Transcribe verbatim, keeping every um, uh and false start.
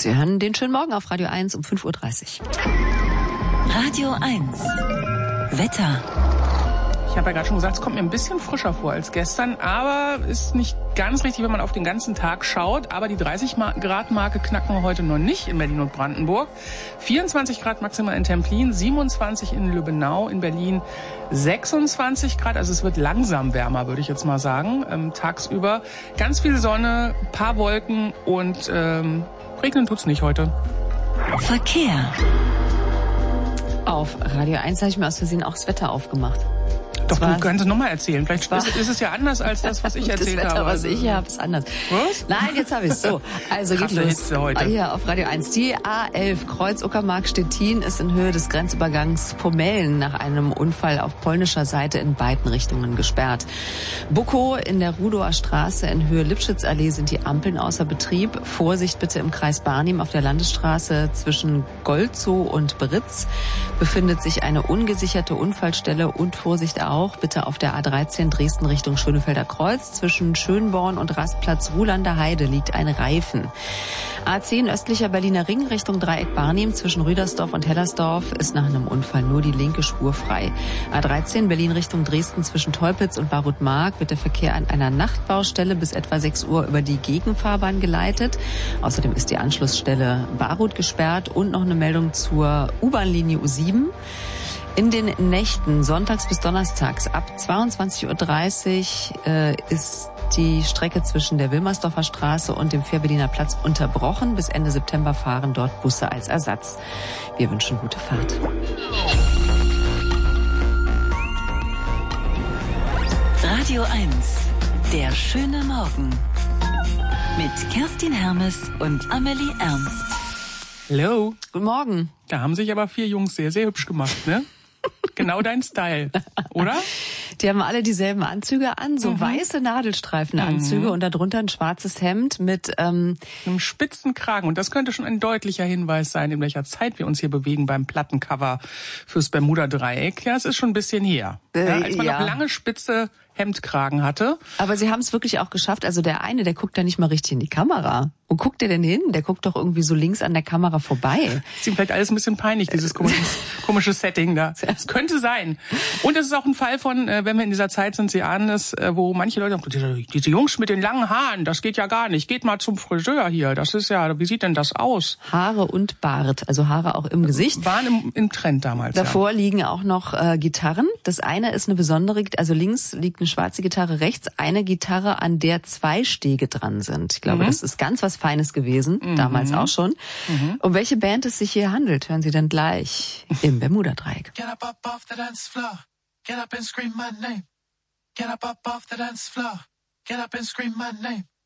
Sie hören den schönen Morgen auf Radio eins um fünf Uhr dreißig. Radio eins. Wetter. Ich habe ja gerade schon gesagt, es kommt mir ein bisschen frischer vor als gestern, aber ist nicht ganz richtig, wenn man auf den ganzen Tag schaut. Aber die dreißig Grad Marke knacken wir heute noch nicht in Berlin und Brandenburg. vierundzwanzig Grad maximal in Templin, siebenundzwanzig in Lübbenau, in Berlin sechsundzwanzig Grad. Also es wird langsam wärmer, würde ich jetzt mal sagen, ähm, tagsüber. Ganz viel Sonne, paar Wolken und ähm, regnen tut's nicht heute. Verkehr. Auf Radio eins habe ich mir aus Versehen auch das Wetter aufgemacht. Doch, du kannst es nochmal erzählen. Vielleicht ist, ist es ja anders als das, was ich erzählt das Wetter, habe. was ich habe, ist anders. Was? Nein, jetzt habe ich es. So, also geht Krasse los. Hitze heute. Hier auf Radio eins. Die A elf Kreuz-Uckermark-Stettin ist in Höhe des Grenzübergangs Pomellen nach einem Unfall auf polnischer Seite in beiden Richtungen gesperrt. Bukow in der Rudower Straße in Höhe Lipschitzallee sind die Ampeln außer Betrieb. Vorsicht bitte im Kreis Barnim auf der Landesstraße zwischen Golzow und Britz befindet sich eine ungesicherte Unfallstelle und Vorsicht auch bitte auf der A dreizehn Dresden Richtung Schönefelder Kreuz. Zwischen Schönborn und Rastplatz Ruhlander Heide liegt ein Reifen. A zehn östlicher Berliner Ring Richtung Dreieck Barnim zwischen Rüdersdorf und Hellersdorf ist nach einem Unfall nur die linke Spur frei. A dreizehn Berlin Richtung Dresden zwischen Teupitz und Barut-Mark wird der Verkehr an einer Nachtbaustelle bis etwa sechs Uhr über die Gegenfahrbahn geleitet. Außerdem ist die Anschlussstelle Barut gesperrt und noch eine Meldung zur U-Bahn-Linie U sieben. In den Nächten, sonntags bis donnerstags, ab zweiundzwanzig Uhr dreißig äh, ist die Strecke zwischen der Wilmersdorfer Straße und dem Fährberliner Platz unterbrochen. Bis Ende September fahren dort Busse als Ersatz. Wir wünschen gute Fahrt. Radio eins. Der schöne Morgen. Mit Kerstin Hermes und Amelie Ernst. Hello. Guten Morgen. Da haben sich aber vier Jungs sehr, sehr hübsch gemacht, ne? Genau dein Style, oder? Die haben alle dieselben Anzüge an, so mhm. weiße Nadelstreifenanzüge mhm. und darunter ein schwarzes Hemd mit ähm, einem spitzen Kragen. Und das könnte schon ein deutlicher Hinweis sein, in welcher Zeit wir uns hier bewegen beim Plattencover fürs Bermuda-Dreieck. Ja, es ist schon ein bisschen her, äh, ja, als man ja. noch lange spitze Hemdkragen hatte. Aber sie haben es wirklich auch geschafft. Also der eine, der guckt da nicht mal richtig in die Kamera. Wo guckt der denn hin? Der guckt doch irgendwie so links an der Kamera vorbei. Ist ihm vielleicht alles ein bisschen peinlich, dieses komische, komische Setting da. Das könnte sein. Und es ist auch ein Fall von, wenn wir in dieser Zeit sind, Sie ahnen es, wo manche Leute sagen, diese, diese Jungs mit den langen Haaren, das geht ja gar nicht. Geht mal zum Friseur hier. Das ist ja, wie sieht denn das aus? Haare und Bart, also Haare auch im Gesicht. Waren im, im Trend damals. Davor ja. liegen auch noch äh, Gitarren. Das eine ist eine besondere, also links liegt eine schwarze Gitarre, rechts eine Gitarre, an der zwei Stege dran sind. Ich glaube, mhm. das ist ganz was Feines gewesen, mhm. damals auch schon. Mhm. Um welche Band es sich hier handelt, hören Sie dann gleich im Bermuda-Dreieck. Get up, up off the dance floor. Get up and scream my name. Get up, up off the dance floor. Get up and scream my name.